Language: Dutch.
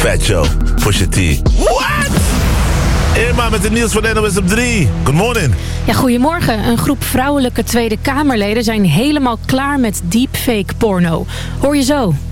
Fat Show, Pusha T. What? Irma met het nieuws van NOS op 3. Good morning. Ja, goedemorgen. Een groep vrouwelijke Tweede Kamerleden zijn helemaal klaar met deepfake porno. Hoor je zo.